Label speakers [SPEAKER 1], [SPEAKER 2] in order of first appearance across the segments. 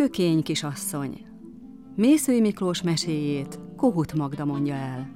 [SPEAKER 1] Kökény kisasszony. Mészői Miklós meséjét Kohut Magda mondja el.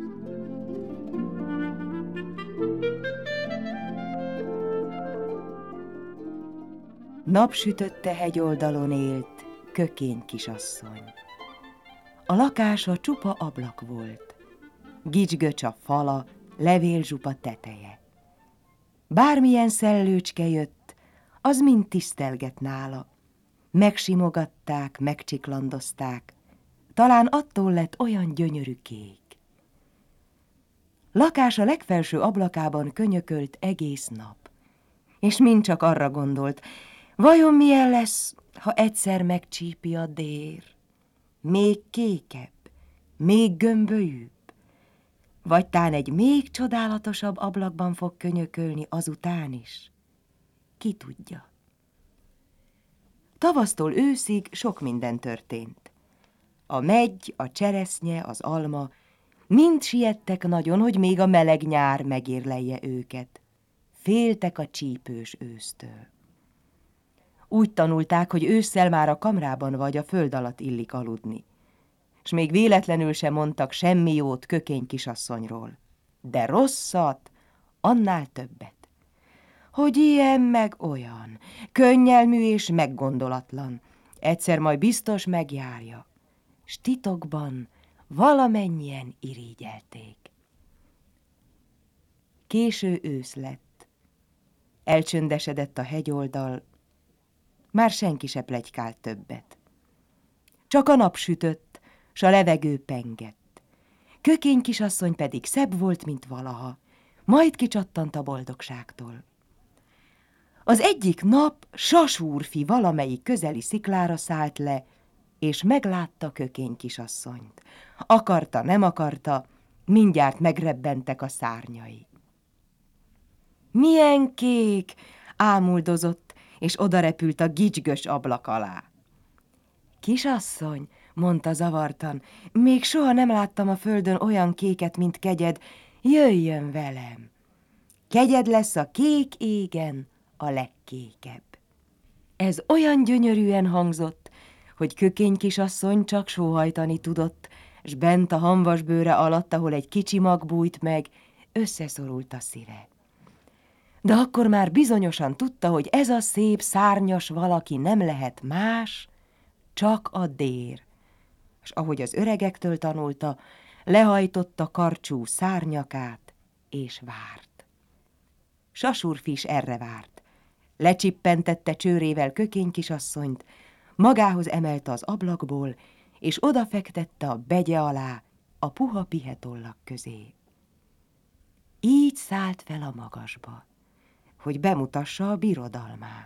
[SPEAKER 2] Napsütötte hegyoldalon élt Kökény kisasszony. A lakása csupa ablak volt, gicsgöcs a fala, levélzsupa teteje. Bármilyen szellőcske jött, az mind tisztelgett nála. Megsimogatták, megcsiklandozták, talán attól lett olyan gyönyörű kék. Lakása legfelső ablakában könyökölt egész nap, és mind csak arra gondolt, vajon milyen lesz, ha egyszer megcsípi a dér? Még kékebb, még gömbölyűbb, vagy tán egy még csodálatosabb ablakban fog könyökölni azután is? Ki tudja? Tavasztól őszig sok minden történt. A meggy, a cseresznye, az alma mind siettek nagyon, hogy még a meleg nyár megérlelje őket. Féltek a csípős ősztől. Úgy tanulták, hogy ősszel már a kamrában vagy a föld alatt illik aludni, s még véletlenül sem mondtak semmi jót Kökény kisasszonyról, de rosszat, annál többet. Hogy ilyen meg olyan, könnyelmű és meggondolatlan, egyszer majd biztos megjárja, s titokban valamennyien irigyelték. Késő ősz lett, elcsöndesedett a hegyoldal, már senki se pletykált többet. Csak a nap sütött, s a levegő pengett. Kökény kisasszony pedig szebb volt, mint valaha, majd kicsattant a boldogságtól. Az egyik nap Sasúrfi valamelyik közeli sziklára szállt le, és meglátta Kökény kisasszonyt. Akarta, nem akarta, mindjárt megrebbentek a szárnyai. Milyen kék! Ámuldozott, és odarepült a gicsgös ablak alá. Kisasszony, mondta zavartan, még soha nem láttam a földön olyan kéket, mint kegyed, jöjjön velem. Kegyed lesz a kék égen a legkékebb. Ez olyan gyönyörűen hangzott, hogy Kökény kisasszony csak sóhajtani tudott, s bent a hamvasbőre alatt, ahol egy kicsi mag bújt meg, összeszorult a szíve. De akkor már bizonyosan tudta, hogy ez a szép szárnyas valaki nem lehet más, csak a dér. És ahogy az öregektől tanulta, lehajtotta karcsú szárnyakát, és várt. Sasúrfi is erre várt. Lecsippentette csőrével Kökény kisasszonyt, magához emelte az ablakból, és odafektette a begye alá, a puha pihetollak közé. Így szállt fel a magasba, hogy bemutassa a birodalmát.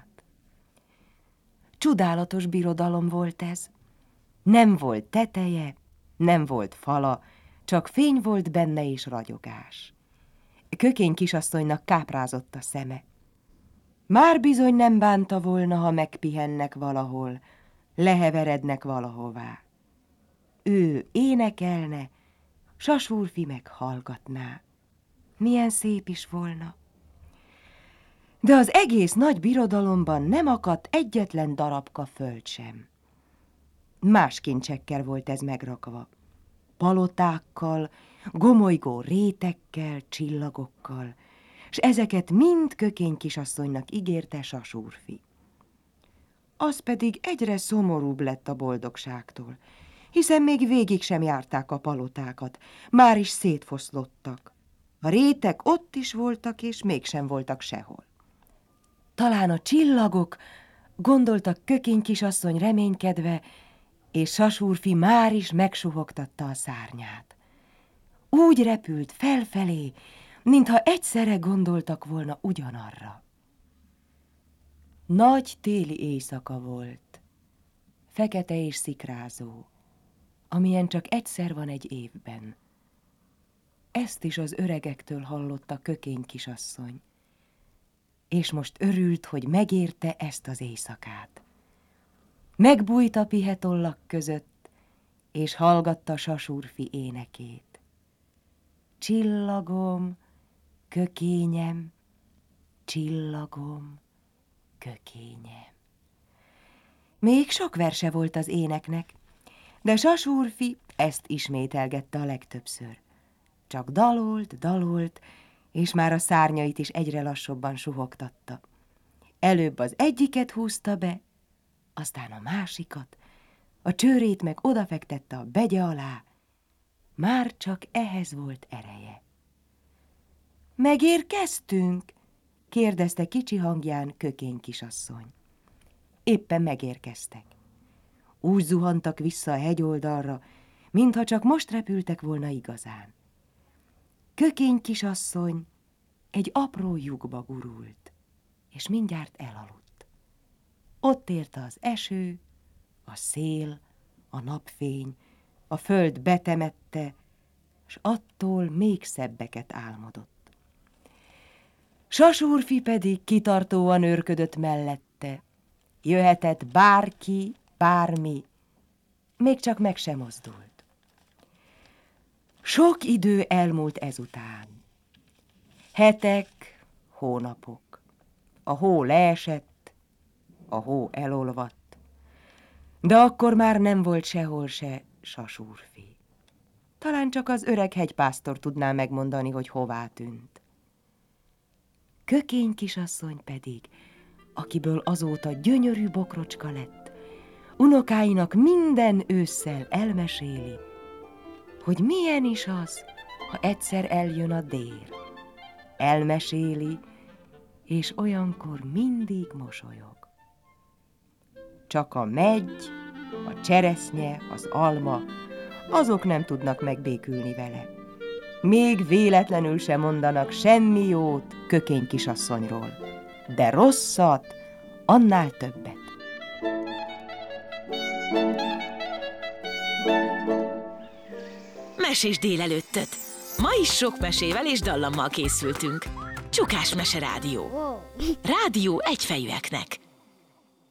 [SPEAKER 2] Csodálatos birodalom volt ez. Nem volt teteje, nem volt fala, csak fény volt benne és ragyogás. Kökény kisasszonynak káprázott a szeme. Már bizony nem bánta volna, ha megpihennek valahol, leheverednek valahová. Ő énekelne, Sasúrfi meg hallgatná. Milyen szép is volna. De az egész nagy birodalomban nem akadt egyetlen darabka föld sem. Más kincsekkel volt ez megrakva. Palotákkal, gomolygó rétekkel, csillagokkal, s ezeket mind Kökény kisasszonynak ígérte Sasúrfi. Az pedig egyre szomorúbb lett a boldogságtól, hiszen még végig sem járták a palotákat, már is szétfoszlottak. A rétek ott is voltak, és mégsem voltak sehol. Talán a csillagok, gondoltak Kökény kisasszony reménykedve, és Sasúrfi már is megsuhogtatta a szárnyát. Úgy repült felfelé, mintha egyszerre gondoltak volna ugyanarra. Nagy téli éjszaka volt, fekete és szikrázó, amilyen csak egyszer van egy évben. Ezt is az öregektől hallotta Kökény kisasszony, és most örült, hogy megérte ezt az éjszakát. Megbújt a pihetollak között, és hallgatta Sasúrfi énekét. Csillagom, kökényem, csillagom, kökényem. Még sok verse volt az éneknek, de Sasúrfi ezt ismételgette a legtöbbször. Csak dalolt, és már a szárnyait is egyre lassabban suhogtatta. Előbb az egyiket húzta be, aztán a másikat, a csőrét meg odafektette a begye alá, már csak ehhez volt ereje. Megérkeztünk? Kérdezte kicsi hangján Kökény kisasszony. Éppen megérkeztek. Úgy zuhantak vissza a hegyoldalra, mintha csak most repültek volna igazán. Kökény kisasszony egy apró lyukba gurult, és mindjárt elaludt. Ott érte az eső, a szél, a napfény, a föld betemette, s attól még szebbeket álmodott. Sasúrfi pedig kitartóan őrködött mellette. Jöhetett bárki, bármi, még csak meg sem mozdult. Sok idő elmúlt ezután. Hetek, hónapok. A hó leesett, a hó elolvadt, de akkor már nem volt sehol se Sasúrfi. Talán csak az öreg hegypásztor tudná megmondani, hogy hová tűnt. Kökény kisasszony pedig, akiből azóta gyönyörű bokrocska lett, unokáinak minden ősszel elmeséli, hogy milyen is az, ha egyszer eljön a dél. Elmeséli, és olyankor mindig mosolyog. Csak a megy, a cseresznye, az alma, azok nem tudnak megbékülni vele. Még véletlenül sem mondanak semmi jót Kökény kisasszonyról, de rosszat, annál többet.
[SPEAKER 3] Mesés délelőttöt! Ma is sok mesével és dallammal készültünk. Csukás Mese Rádió. Rádió egyfejűeknek.